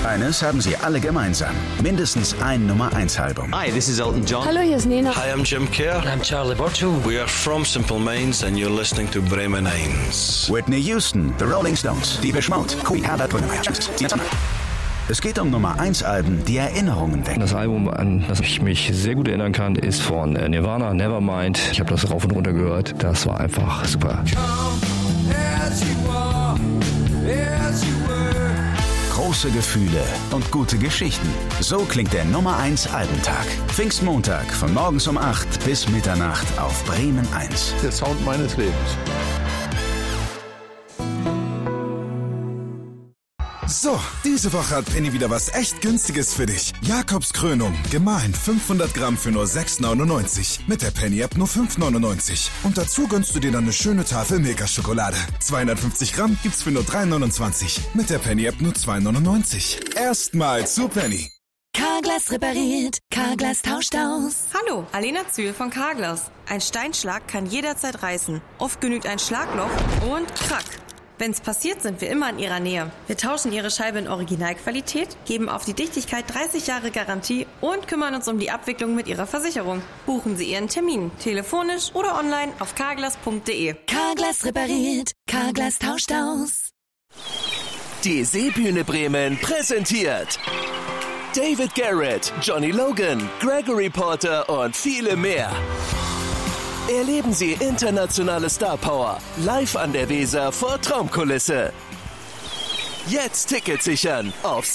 Eines haben sie alle gemeinsam. Mindestens ein Nummer-1-Album. Hi, this is Elton John. Hallo, hier ist Nena. Hi, I'm Jim Kerr. I'm Charlie Bottle. We are from Simple Minds and you're listening to Bremen 1. Whitney Houston, The Rolling Stones, Depeche Mode, Queen, Herbert Grönemeyer. Es geht um Nummer-1-Alben, die Erinnerungen wecken. Das Album, an das ich mich sehr gut erinnern kann, ist von Nirvana, Nevermind. Ich habe das rauf und runter gehört. Das war einfach super. Große Gefühle und gute Geschichten. So klingt der Nummer-1-Albentag. Pfingstmontag von morgens um 8 bis Mitternacht auf Bremen 1. Der Sound meines Lebens. So, diese Woche hat Penny wieder was echt Günstiges für dich. Jakobs Krönung, gemahlen 500 Gramm für nur 6,99. Mit der Penny-App nur 5,99. Und dazu gönnst du dir dann eine schöne Tafel Milka-Schokolade. 250 Gramm gibt's für nur 3,29. Mit der Penny-App nur 2,99. Erstmal zu Penny. Carglass repariert, Carglass tauscht aus. Hallo, Alena Zühl von Carglass. Ein Steinschlag kann jederzeit reißen. Oft genügt ein Schlagloch und krack. Wenn's passiert, sind wir immer in Ihrer Nähe. Wir tauschen Ihre Scheibe in Originalqualität, geben auf die Dichtigkeit 30 Jahre Garantie und kümmern uns um die Abwicklung mit Ihrer Versicherung. Buchen Sie Ihren Termin, telefonisch oder online auf carglass.de. Carglass repariert, Carglass tauscht aus. Die Seebühne Bremen präsentiert David Garrett, Johnny Logan, Gregory Porter und viele mehr. Erleben Sie internationale Star Power live an der Weser vor Traumkulisse. Jetzt Tickets sichern auf